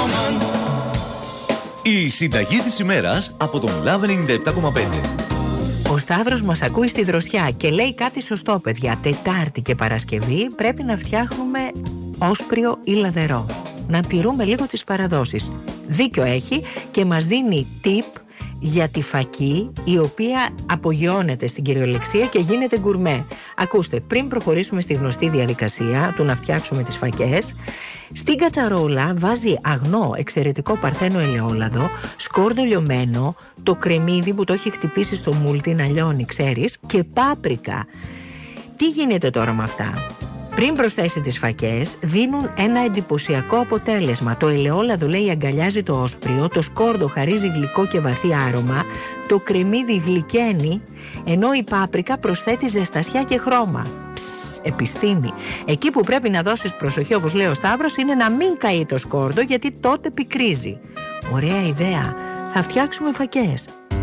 Η συνταγή της ημέρας από τον Love 97,5. Ο Σταύρος μας ακούει στη δροσιά και λέει κάτι σωστό, παιδιά. Τετάρτη και Παρασκευή πρέπει να φτιάχνουμε όσπριο ή λαδερό. Να τηρούμε λίγο τις παραδόσεις. Δίκιο έχει και μας δίνει tip για τη φακή, η οποία απογειώνεται στην κυριολεξία και γίνεται γκουρμέ. Ακούστε, πριν προχωρήσουμε στη γνωστή διαδικασία του να φτιάξουμε τις φακές, στην κατσαρόλα βάζει αγνό εξαιρετικό παρθένο ελαιόλαδο, σκόρδο λιωμένο, το κρεμμύδι που το έχει χτυπήσει στο μούλτι να λιώνει, ξέρεις, και πάπρικα. Τι γίνεται τώρα με αυτά? Πριν προσθέσει τις φακές, δίνουν ένα εντυπωσιακό αποτέλεσμα. Το ελαιόλαδο, λέει, αγκαλιάζει το όσπριο, το σκόρδο χαρίζει γλυκό και βαθύ άρωμα, το κρεμμύδι γλυκαίνει, ενώ η πάπρικα προσθέτει ζεστασιά και χρώμα. Επιστήμη. Εκεί που πρέπει να δώσεις προσοχή, όπως λέει ο Σταύρος, είναι να μην καεί το σκόρδο, γιατί τότε πικρίζει. Ωραία ιδέα. Θα φτιάξουμε φακές.